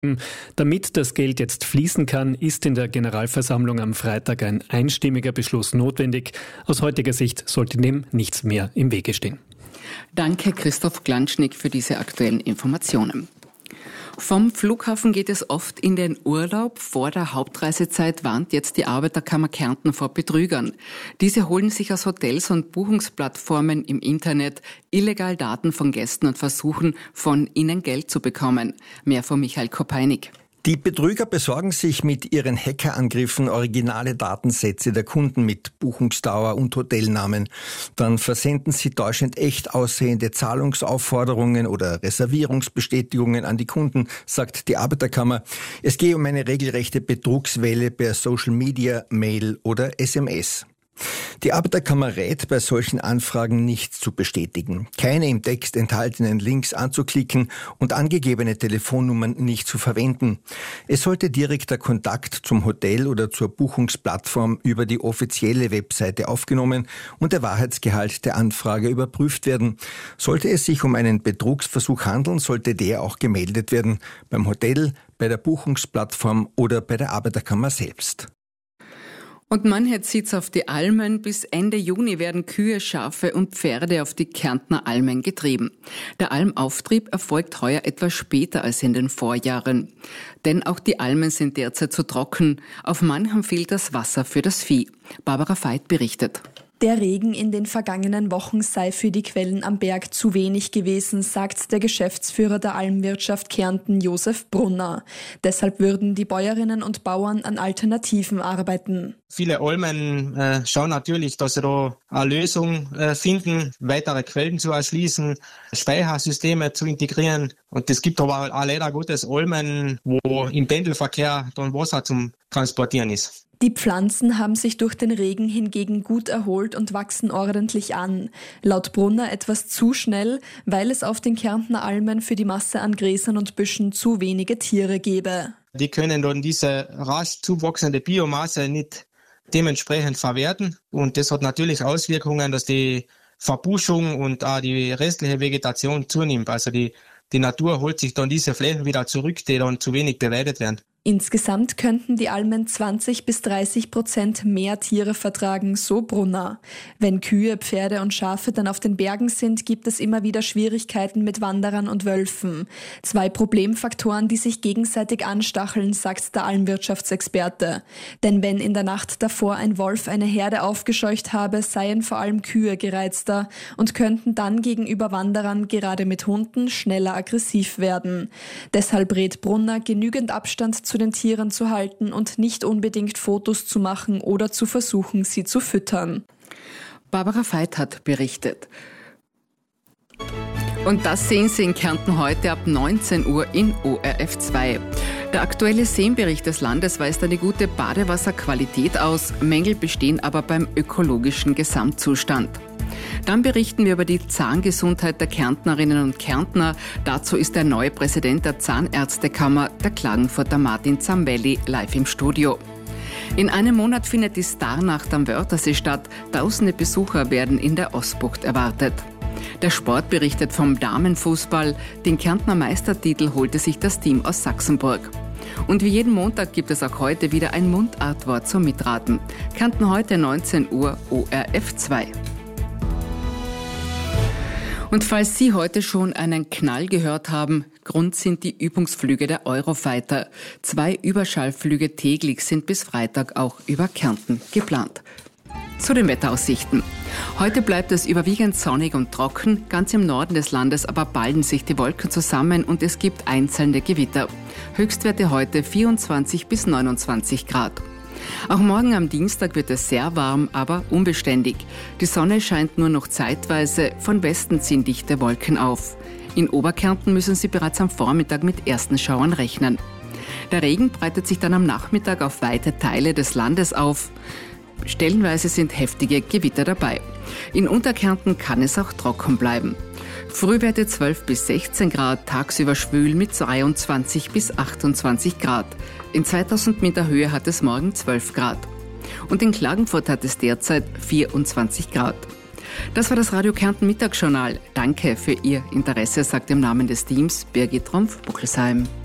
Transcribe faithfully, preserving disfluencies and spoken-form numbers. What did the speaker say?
Damit das Geld jetzt fließen kann, ist in der Generalversammlung am Freitag ein einstimmiger Beschluss notwendig. Aus heutiger Sicht sollte dem nichts mehr im Wege stehen. Danke Christoph Glanschnick für diese aktuellen Informationen. Vom Flughafen geht es oft in den Urlaub. Vor der Hauptreisezeit warnt jetzt die Arbeiterkammer Kärnten vor Betrügern. Diese holen sich aus Hotels und Buchungsplattformen im Internet illegal Daten von Gästen und versuchen, von ihnen Geld zu bekommen. Mehr von Michael Kopeinig. Die Betrüger besorgen sich mit ihren Hackerangriffen originale Datensätze der Kunden mit Buchungsdauer und Hotelnamen. Dann versenden sie täuschend echt aussehende Zahlungsaufforderungen oder Reservierungsbestätigungen an die Kunden, sagt die Arbeiterkammer. Es gehe um eine regelrechte Betrugswelle per Social Media, Mail oder S M S. Die Arbeiterkammer rät, bei solchen Anfragen nichts zu bestätigen, keine im Text enthaltenen Links anzuklicken und angegebene Telefonnummern nicht zu verwenden. Es sollte direkter Kontakt zum Hotel oder zur Buchungsplattform über die offizielle Webseite aufgenommen und der Wahrheitsgehalt der Anfrage überprüft werden. Sollte es sich um einen Betrugsversuch handeln, sollte der auch gemeldet werden, beim Hotel, bei der Buchungsplattform oder bei der Arbeiterkammer selbst. Und manche zieht's auf die Almen. Bis Ende Juni werden Kühe, Schafe und Pferde auf die Kärntner Almen getrieben. Der Almauftrieb erfolgt heuer etwas später als in den Vorjahren. Denn auch die Almen sind derzeit zu trocken. Auf manchem fehlt das Wasser für das Vieh. Barbara Veit berichtet. Der Regen in den vergangenen Wochen sei für die Quellen am Berg zu wenig gewesen, sagt der Geschäftsführer der Almwirtschaft Kärnten, Josef Brunner. Deshalb würden die Bäuerinnen und Bauern an Alternativen arbeiten. Viele Almen äh, schauen natürlich, dass sie da eine Lösung äh, finden, weitere Quellen zu erschließen, Speichersysteme zu integrieren. Und es gibt aber auch leider Gottes Almen, wo im Pendelverkehr dann Wasser zum Transportieren ist. Die Pflanzen haben sich durch den Regen hingegen gut erholt und wachsen ordentlich an. Laut Brunner etwas zu schnell, weil es auf den Kärntner Almen für die Masse an Gräsern und Büschen zu wenige Tiere gäbe. Die können dann diese rasch zuwachsende Biomasse nicht dementsprechend verwerten. Und das hat natürlich Auswirkungen, dass die Verbuschung und auch die restliche Vegetation zunimmt. Also die, die Natur holt sich dann diese Flächen wieder zurück, die dann zu wenig beweidet werden. Insgesamt könnten die Almen zwanzig bis dreißig Prozent mehr Tiere vertragen, so Brunner. Wenn Kühe, Pferde und Schafe dann auf den Bergen sind, gibt es immer wieder Schwierigkeiten mit Wanderern und Wölfen. Zwei Problemfaktoren, die sich gegenseitig anstacheln, sagt der Almwirtschaftsexperte. Denn wenn in der Nacht davor ein Wolf eine Herde aufgescheucht habe, seien vor allem Kühe gereizter und könnten dann gegenüber Wanderern, gerade mit Hunden, schneller aggressiv werden. Deshalb rät Brunner, genügend Abstand zu den Tieren zu halten und nicht unbedingt Fotos zu machen oder zu versuchen, sie zu füttern. Barbara Veit hat berichtet. Und das sehen Sie in Kärnten heute ab neunzehn Uhr in O R F zwei. Der aktuelle Seenbericht des Landes weist eine gute Badewasserqualität aus. Mängel bestehen aber beim ökologischen Gesamtzustand. Dann berichten wir über die Zahngesundheit der Kärntnerinnen und Kärntner. Dazu ist der neue Präsident der Zahnärztekammer, der Klagenfurter Martin Zambelli, live im Studio. In einem Monat findet die Starnacht am Wörthersee statt. Tausende Besucher werden in der Ostbucht erwartet. Der Sport berichtet vom Damenfußball. Den Kärntner Meistertitel holte sich das Team aus Sachsenburg. Und wie jeden Montag gibt es auch heute wieder ein Mundartwort zum Mitraten. Kärnten heute neunzehn Uhr O R F zwei. Und falls Sie heute schon einen Knall gehört haben, Grund sind die Übungsflüge der Eurofighter. Zwei Überschallflüge täglich sind bis Freitag auch über Kärnten geplant. Zu den Wetteraussichten. Heute bleibt es überwiegend sonnig und trocken, ganz im Norden des Landes aber ballen sich die Wolken zusammen und es gibt einzelne Gewitter. Höchstwerte heute vierundzwanzig bis neunundzwanzig Grad. Auch morgen am Dienstag wird es sehr warm, aber unbeständig. Die Sonne scheint nur noch zeitweise, von Westen ziehen dichte Wolken auf. In Oberkärnten müssen Sie bereits am Vormittag mit ersten Schauern rechnen. Der Regen breitet sich dann am Nachmittag auf weite Teile des Landes auf. Stellenweise sind heftige Gewitter dabei. In Unterkärnten kann es auch trocken bleiben. Frühwerte zwölf bis sechzehn Grad, tagsüber schwül mit zweiundzwanzig bis achtundzwanzig Grad. In zweitausend Meter Höhe hat es morgen zwölf Grad. Und in Klagenfurt hat es derzeit vierundzwanzig Grad. Das war das Radio Kärnten Mittagsjournal. Danke für Ihr Interesse, sagt im Namen des Teams Birgit Rumpf-Buckelsheim.